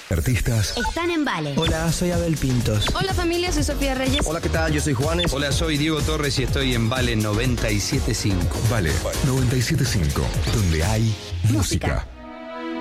Artistas están en Vale. Hola, soy Abel Pintos. Hola familia, soy Sofía Reyes. Hola, ¿qué tal? Yo soy Juanes. Hola, soy Diego Torres y estoy en Vale 97.5. Vale 97.5, donde hay música.